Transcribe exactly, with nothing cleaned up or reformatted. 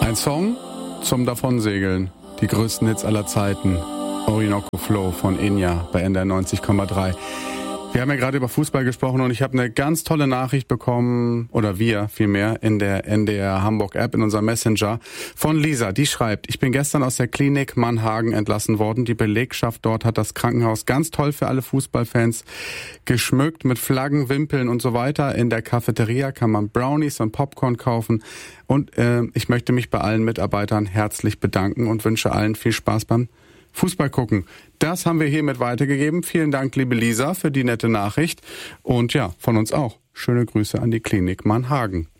Ein Song zum Davonsegeln. Die größten Hits aller Zeiten. Orinoco Flow von Enya bei N D R neunzig Komma drei. Wir haben ja gerade über Fußball gesprochen und ich habe eine ganz tolle Nachricht bekommen, oder wir vielmehr, in der N D R Hamburg App, in unserem Messenger, von Lisa. Die schreibt: Ich bin gestern aus der Klinik Mannhagen entlassen worden. Die Belegschaft dort hat das Krankenhaus ganz toll für alle Fußballfans geschmückt mit Flaggen, Wimpeln und so weiter. In der Cafeteria kann man Brownies und Popcorn kaufen. Und äh, ich möchte mich bei allen Mitarbeitern herzlich bedanken und wünsche allen viel Spaß beim Fußball gucken. Das haben wir hiermit weitergegeben. Vielen Dank, liebe Lisa, für die nette Nachricht. Und ja, von uns auch. Schöne Grüße an die Klinik Mannhagen.